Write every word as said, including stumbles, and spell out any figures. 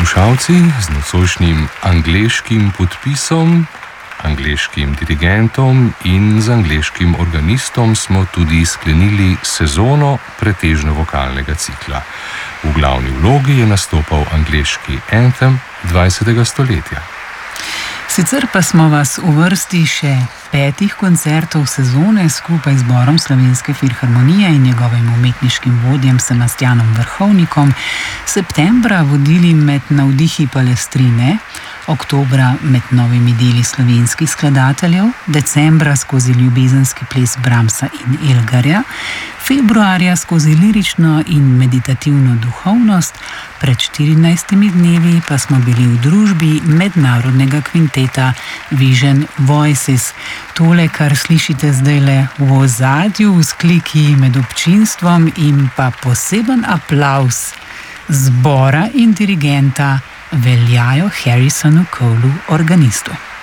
poslušalci, z nocojšnjim angleškim podpisom, angleškim dirigentom in z angleškim organistom smo tudi sklenili sezono pretežno vokalnega cikla. V glavni vlogi je nastopal angleški anthem dvajsetega stoletja. Sicer pa smo vas v vrsti še petih koncertov sezone skupaj z Zborom Slovenske filharmonije in njegovim umetniškim vodjem Sebastianom Vrhovnikom septembra vodili med navdihi Palestrine, oktobra med novimi deli slovenskih skladateljev, decembra skozi ljubezenski ples Brahmsa in Elgarja, februarja skozi lirično in meditativno duhovnost, pred štirinajstimi dnevi pa smo bili v družbi mednarodnega kvinteta Vision Voices. Tole, kar slišite zdajle v ozadju, vzkliki med občinstvom in pa poseben aplavz zbora in dirigenta veljajo Harrisonu Colu, organistu.